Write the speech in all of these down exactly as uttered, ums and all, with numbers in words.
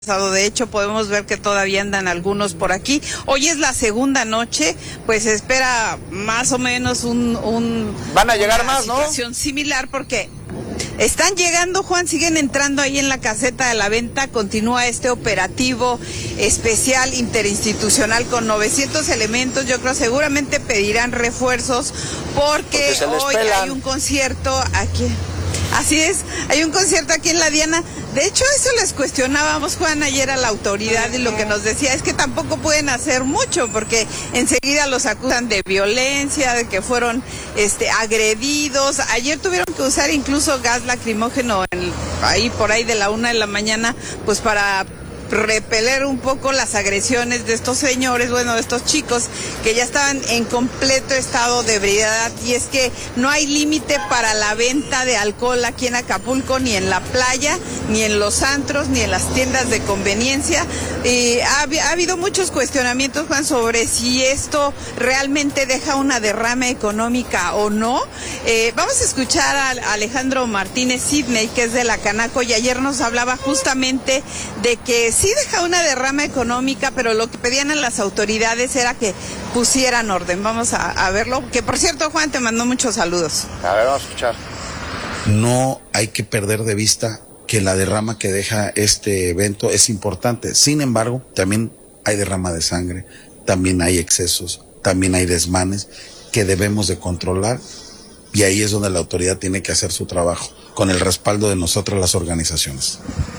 De hecho, podemos ver que todavía andan algunos por aquí. Hoy es la segunda noche, pues se espera más o menos un... un Van a llegar más, ¿no? Una situación similar porque están llegando, Juan, siguen entrando ahí en la caseta de la venta. Continúa este operativo especial interinstitucional con novecientos elementos. Yo creo seguramente pedirán refuerzos porque, porque hoy pelan. Hay un concierto aquí. Así es, hay un concierto aquí en la Diana. De hecho, eso les cuestionábamos, Juan, ayer a la autoridad, y lo que nos decía es que tampoco pueden hacer mucho porque enseguida los acusan de violencia, de que fueron este, agredidos. Ayer tuvieron que usar incluso gas lacrimógeno en, ahí por ahí de la una de la mañana, pues para repeler un poco las agresiones de estos señores, bueno, de estos chicos que ya estaban en completo estado de ebriedad. Y es que no hay límite para la venta de alcohol aquí en Acapulco, ni en la playa, ni en los antros, ni en las tiendas de conveniencia. Eh, ha, ha habido muchos cuestionamientos, Juan, sobre si esto realmente deja una derrama económica o no. Eh, vamos a escuchar a Alejandro Martínez Sidney, que es de la Canaco, y ayer nos hablaba justamente de que sí deja una derrama económica, pero lo que pedían a las autoridades era que pusieran orden. Vamos a, a verlo, que por cierto, Juan, te mandó muchos saludos. A ver, vamos a escuchar. No hay que perder de vista que la derrama que deja este evento es importante. Sin embargo, también hay derrama de sangre, también hay excesos, también hay desmanes que debemos de controlar, y ahí es donde la autoridad tiene que hacer su trabajo, con el respaldo de nosotras las organizaciones.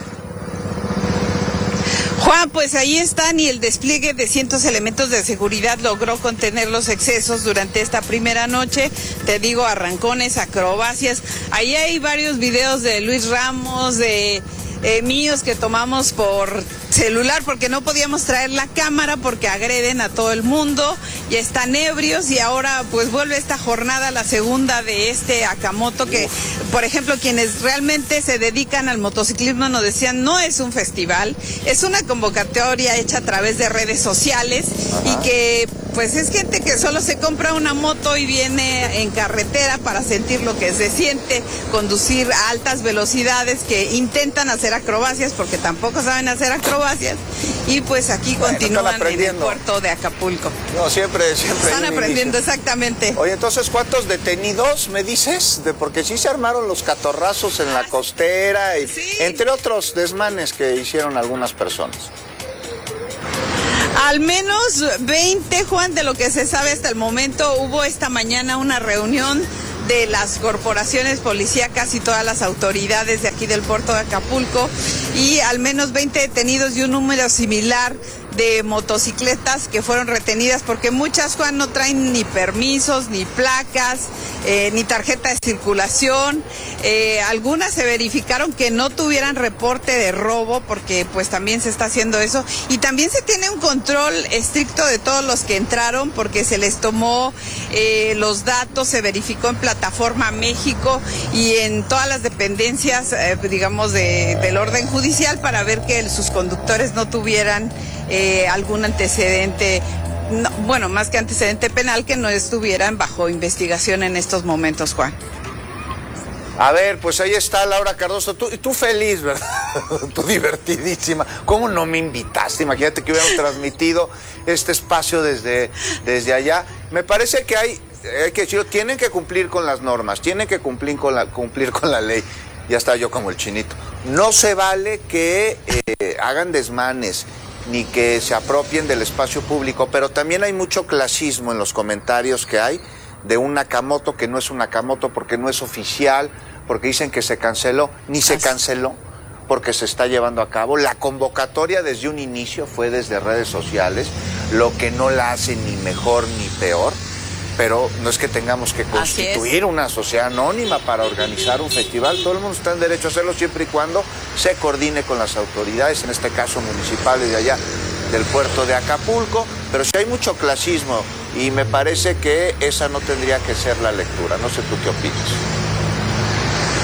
Juan, pues ahí están, y el despliegue de cientos elementos de seguridad logró contener los excesos durante esta primera noche. Te digo, arrancones, acrobacias. Ahí hay varios videos de Luis Ramos, de eh, míos que tomamos por celular porque no podíamos traer la cámara porque agreden a todo el mundo y están ebrios. Y ahora pues vuelve esta jornada, la segunda de este Akamoto, que por ejemplo quienes realmente se dedican al motociclismo nos decían no es un festival, es una convocatoria hecha a través de redes sociales. Ajá. Y que pues es gente que solo se compra una moto y viene en carretera para sentir lo que se siente, conducir a altas velocidades, que intentan hacer acrobacias porque tampoco saben hacer acrobacias. Y pues aquí bueno, continúan en el puerto de Acapulco. No, siempre, siempre. Están aprendiendo, exactamente. Oye, entonces, ¿cuántos detenidos me dices? De porque sí se armaron los catorrazos en la costera, y, sí. entre otros desmanes que hicieron algunas personas. Al menos veinte, Juan, de lo que se sabe hasta el momento. Hubo esta mañana una reunión de las corporaciones policíacas y todas las autoridades de aquí del puerto de Acapulco, y al menos veinte detenidos y un número similar de motocicletas que fueron retenidas porque muchas, Juan, no traen ni permisos, ni placas, eh, ni tarjeta de circulación. Eh, algunas se verificaron que no tuvieran reporte de robo porque pues también se está haciendo eso, y también se tiene un control estricto de todos los que entraron porque se les tomó eh, los datos, se verificó en Plataforma México y en todas las dependencias, eh, digamos, de, del orden judicial, para ver que sus conductores no tuvieran Eh, algún antecedente, no, bueno, más que antecedente penal, que no estuvieran bajo investigación en estos momentos, Juan. A ver, pues ahí está Laura Cardoso, tú, tú feliz, ¿verdad? Tú divertidísima. ¿Cómo no me invitaste? Imagínate que hubiéramos transmitido este espacio desde, desde allá. Me parece que hay, hay que decirlo, tienen que cumplir con las normas, tienen que cumplir con la, cumplir con la ley. Ya está yo como el chinito. No se vale que eh, hagan desmanes, ni que se apropien del espacio público, pero también hay mucho clasismo en los comentarios que hay de un Akamoto que no es un Akamoto porque no es oficial, porque dicen que se canceló, ni se canceló, porque se está llevando a cabo. La convocatoria desde un inicio fue desde redes sociales, lo que no la hace ni mejor ni peor, pero no es que tengamos que constituir una sociedad anónima para organizar un festival. Todo el mundo está en derecho a hacerlo siempre y cuando se coordine con las autoridades, en este caso municipales de allá del puerto de Acapulco, pero sí hay mucho clasismo y me parece que esa no tendría que ser la lectura. No sé tú qué opinas.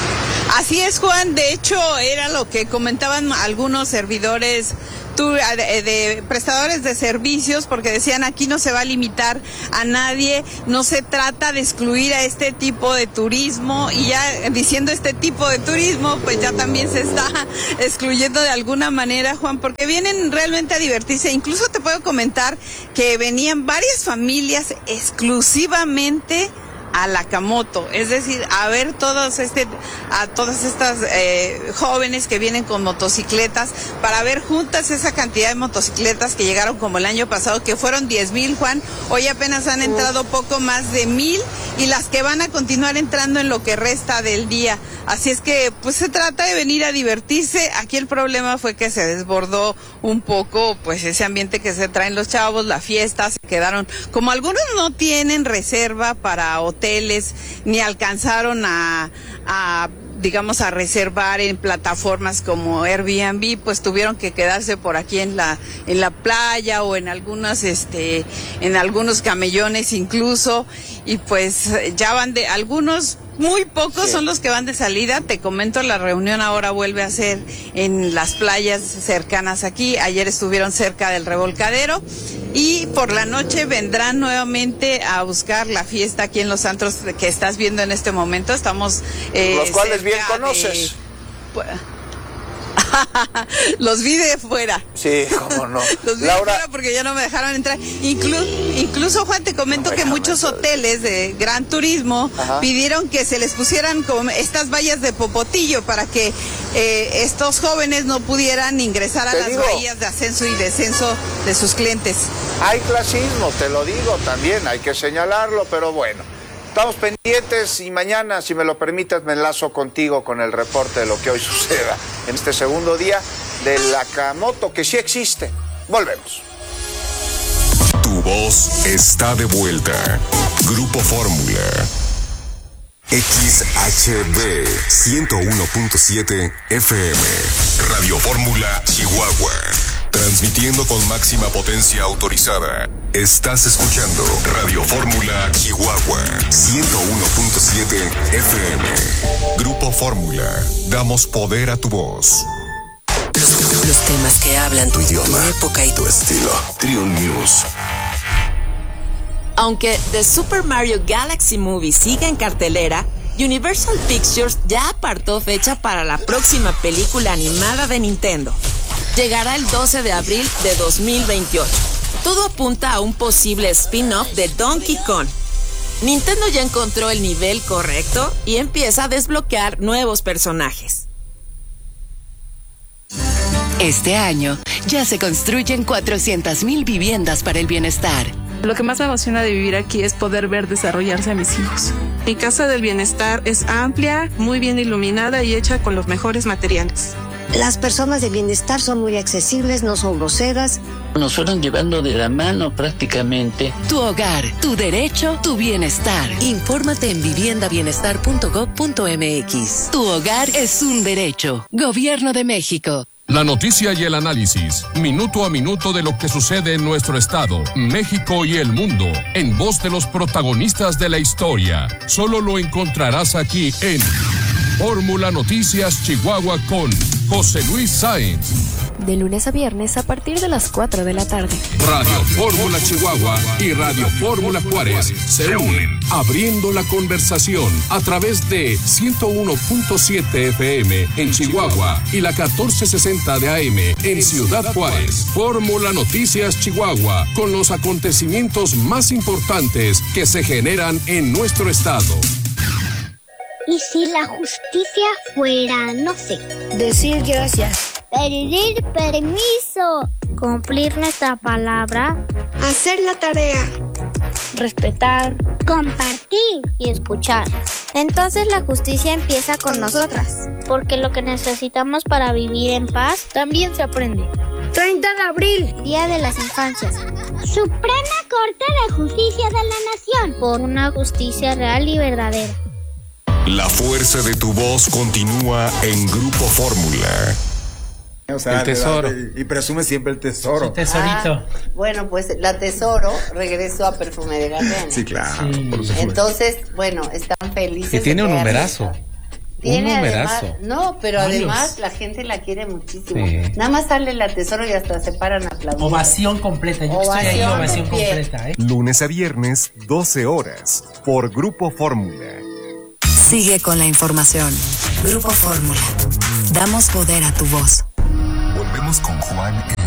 Así es, Juan. De hecho, era lo que comentaban algunos servidores de, de prestadores de servicios, porque decían aquí no se va a limitar a nadie, no se trata de excluir a este tipo de turismo, y ya diciendo este tipo de turismo, pues ya también se está excluyendo de alguna manera, Juan, porque vienen realmente a divertirse. Incluso te puedo comentar que venían varias familias exclusivamente a la Camoto, es decir, a ver todos este, a todas estas eh, jóvenes que vienen con motocicletas, para ver juntas esa cantidad de motocicletas que llegaron como el año pasado, que fueron diez mil, Juan. Hoy apenas han entrado poco más de mil, y las que van a continuar entrando en lo que resta del día. Así es que, pues se trata de venir a divertirse. Aquí el problema fue que se desbordó un poco, pues ese ambiente que se traen los chavos, la fiesta, se quedaron, como algunos no tienen reserva para hoteles, ni alcanzaron a, a digamos, a reservar en plataformas como Airbnb, pues tuvieron que quedarse por aquí en la en la playa, o en algunos este en algunos camellones incluso, y pues ya van de algunos. Muy pocos sí. Son los que van de salida. Te comento, la reunión ahora vuelve a ser en las playas cercanas aquí. Ayer estuvieron cerca del Revolcadero, y por la noche vendrán nuevamente a buscar la fiesta aquí en los antros que estás viendo en este momento. Estamos eh, los cuales bien conoces. De, pues, los vi de fuera. Sí, cómo no. Los vi Laura... de fuera porque ya no me dejaron entrar. Inclu... Incluso, Juan, te comento no que muchos entrar. hoteles de gran turismo Ajá. pidieron que se les pusieran como estas vallas de popotillo para que eh, estos jóvenes no pudieran ingresar a te las digo, bahías de ascenso y descenso de sus clientes. Hay clasismo, te lo digo también, hay que señalarlo, pero bueno. Estamos pendientes, y mañana, si me lo permites, me enlazo contigo con el reporte de lo que hoy suceda en este segundo día de la Camoto, que sí existe. Volvemos. Tu voz está de vuelta. Grupo Fórmula. X H B ciento uno punto siete F M. Radio Fórmula Chihuahua. Transmitiendo con máxima potencia autorizada. Estás escuchando Radio Fórmula Chihuahua ciento uno punto siete F M. Grupo Fórmula. Damos poder a tu voz. Los, los temas que hablan tu idioma, tu época y tu estilo. Trion News. Aunque The Super Mario Galaxy Movie sigue en cartelera, Universal Pictures ya apartó fecha para la próxima película animada de Nintendo. Llegará el doce de abril de dos mil veintiocho. Todo apunta a un posible spin-off de Donkey Kong. Nintendo ya encontró el nivel correcto y empieza a desbloquear nuevos personajes. Este año ya se construyen cuatrocientas mil viviendas para el bienestar. Lo que más me emociona de vivir aquí es poder ver desarrollarse a mis hijos. Mi casa del bienestar es amplia, muy bien iluminada y hecha con los mejores materiales. Las personas de bienestar son muy accesibles, no son groseras. Nos fueron llevando de la mano prácticamente. Tu hogar, tu derecho, tu bienestar. Infórmate en vivienda bienestar punto gob punto m x. Tu hogar es un derecho. Gobierno de México. La noticia y el análisis, minuto a minuto de lo que sucede en nuestro estado, México y el mundo, en voz de los protagonistas de la historia. Solo lo encontrarás aquí en Fórmula Noticias Chihuahua con José Luis Sáenz. De lunes a viernes a partir de las cuatro de la tarde. Radio Fórmula Chihuahua y Radio Fórmula Juárez se unen, abriendo la conversación a través de ciento uno punto siete F M en Chihuahua y la catorce sesenta de A M en Ciudad Juárez. Fórmula Noticias Chihuahua, con los acontecimientos más importantes que se generan en nuestro estado. ¿Y si la justicia fuera, no sé, decir gracias, pedir permiso, cumplir nuestra palabra, hacer la tarea, respetar, compartir y escuchar? Entonces la justicia empieza con nosotras, porque lo que necesitamos para vivir en paz también se aprende. treinta de abril, Día de las Infancias. Suprema Corte de Justicia de la Nación, por una justicia real y verdadera. La fuerza de tu voz continúa en Grupo Fórmula. O sea, el tesoro. Y presume siempre el tesoro. El tesorito. Ah, bueno, pues la Tesoro regresó a Perfume de Gardenia. Sí, claro. Sí. Entonces, bueno, están felices. Que tiene un numerazo. Tiene Un numerazo. además, no, pero Varios. además la gente la quiere muchísimo. Sí. Nada más sale la Tesoro y hasta se paran a aplaudir. Ovación completa, yo estoy ahí, Ovación ovación de pie. completa, ¿eh? Lunes a viernes, doce horas, por Grupo Fórmula. Sigue con la información. Grupo Fórmula. Damos poder a tu voz. Volvemos con Juan